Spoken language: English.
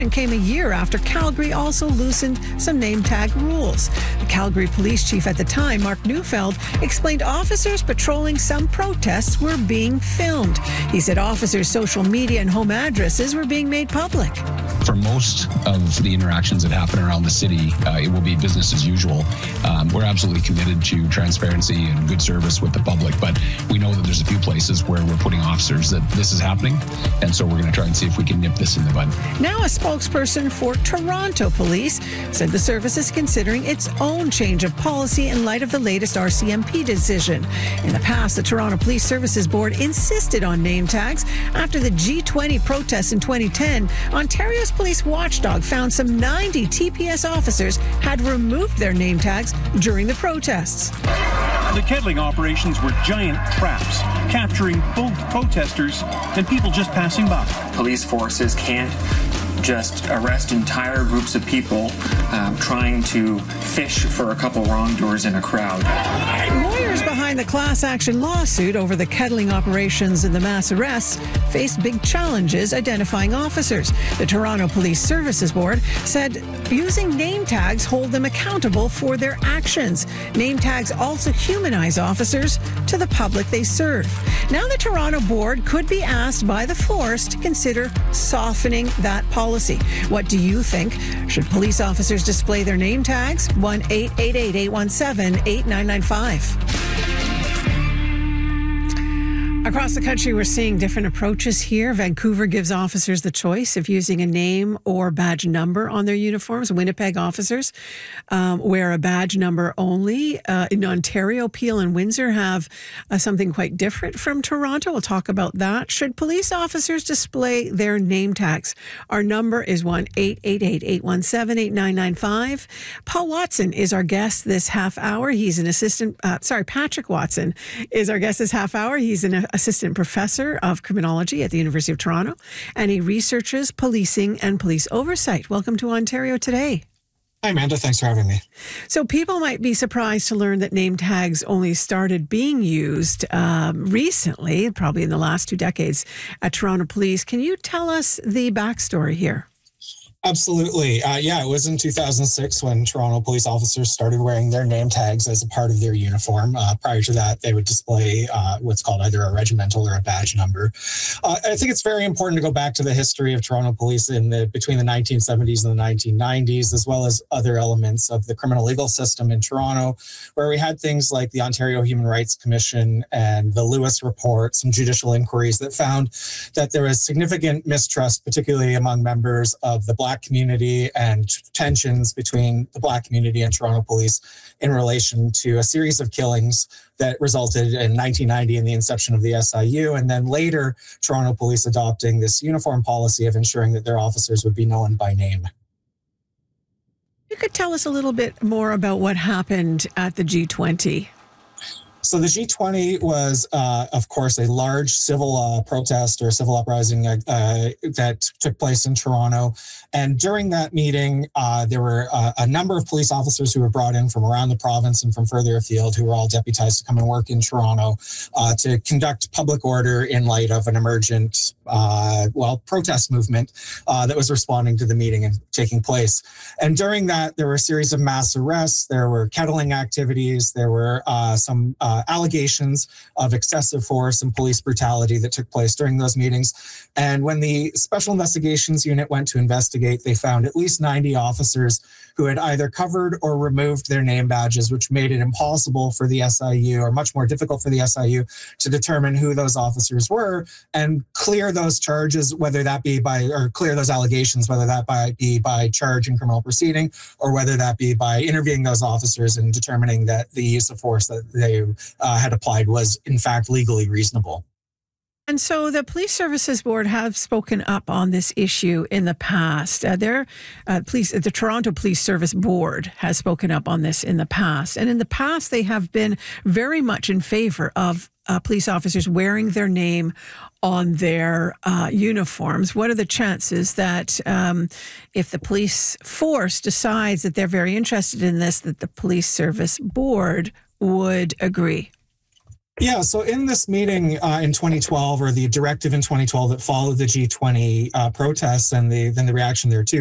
And came a year after Calgary also loosened some name tag rules. The Calgary police chief at the time, Mark Neufeld, explained officers patrolling some protests were being filmed. He said officers' social media and home addresses were being made public. For most of the interactions that happen around the city, it will be business as usual. We're absolutely committed to transparency and good service with the public, but we know that there's a few places where we're putting officers that this is happening, and so we're going to try and see if we can nip this in the bud. Now a spokesperson for Toronto Police said the service is considering its own change of policy in light of the latest RCMP decision. In the past, the Toronto Police Services Board insisted on name tags. After the G20 protests in 2010, Ontario's police watchdog found some 90 TPS officers had removed their name tags during the protests. The kettling operations were giant traps, capturing both protesters and people just passing by. Police forces can't just arrest entire groups of people trying to fish for a couple wrongdoers in a crowd. Lawyers behind the class action lawsuit over the kettling operations and the mass arrests face big challenges identifying officers. The Toronto Police Services Board said using name tags hold them accountable for their actions. Name tags also humanize officers to the public they serve. Now the Toronto Board could be asked by the force to consider softening that policy. What do you think? Should police officers display their name tags? 1-888-817-8995. Across the country, we're seeing different approaches here. Vancouver gives officers the choice of using a name or badge number on their uniforms. Winnipeg officers wear a badge number only. In Ontario, Peel and Windsor have something quite different from Toronto. We'll talk about that. Should police officers display their name tags? Our number is 1-888-817-8995. Paul Watson is our guest this half hour. He's an Patrick Watson is our guest this half hour. He's an assistant professor of criminology at the University of Toronto, and he researches policing and police oversight. Welcome to Ontario Today. Hi, Amanda. Thanks for having me. So people might be surprised to learn that name tags only started being used recently, probably in the last 2 decades at Toronto Police. Can you tell us the backstory here? Absolutely. It was in 2006 when Toronto police officers started wearing their name tags as a part of their uniform. Prior to that, they would display what's called either a regimental or a badge number. I think it's very important to go back to the history of Toronto police between the 1970s and the 1990s, as well as other elements of the criminal legal system in Toronto, where we had things like the Ontario Human Rights Commission and the Lewis Report, some judicial inquiries that found that there was significant mistrust, particularly among members of the Black community, and tensions between the Black community and Toronto police in relation to a series of killings that resulted in 1990 in the inception of the SIU, and then later Toronto police adopting this uniform policy of ensuring that their officers would be known by name. You could tell us a little bit more about what happened at the G20. So the G20 was, of course, a large civil protest or civil uprising that took place in Toronto. And during that meeting, there were a number of police officers who were brought in from around the province and from further afield who were all deputized to come and work in Toronto to conduct public order in light of an emergent, protest movement that was responding to the meeting and taking place. And during that, there were a series of mass arrests. There were kettling activities. There were some allegations of excessive force and police brutality that took place during those meetings. And when the Special Investigations Unit went to investigate, they found at least 90 officers who had either covered or removed their name badges, which made it impossible for the SIU, or much more difficult for the SIU, to determine who those officers were and clear those charges, clear those allegations, whether that be by charge in criminal proceeding, or whether that be by interviewing those officers and determining that the use of force that they had applied was in fact legally reasonable. And so the Police Services Board have spoken up on this issue in the past. The Toronto Police Service Board has spoken up on this in the past. And in the past, they have been very much in favor of police officers wearing their name on their uniforms. What are the chances that if the police force decides that they're very interested in this, that the Police Service Board would agree? Yeah, so in this meeting in 2012, or the directive in 2012 that followed the G20 protests and then the reaction there too,